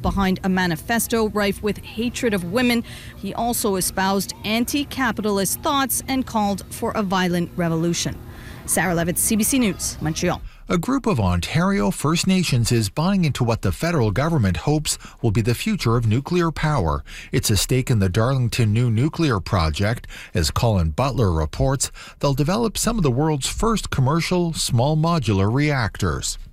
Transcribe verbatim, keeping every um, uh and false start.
behind a manifesto rife with hatred of women. He also espoused anti-capitalist thoughts and called for a violent revolution. Sarah Levitt, C B C News, Montreal. A group of Ontario First Nations is buying into what the federal government hopes will be the future of nuclear power. It's a stake in the Darlington New Nuclear Project. As Colin Butler reports, they'll develop some of the world's first commercial small modular reactors.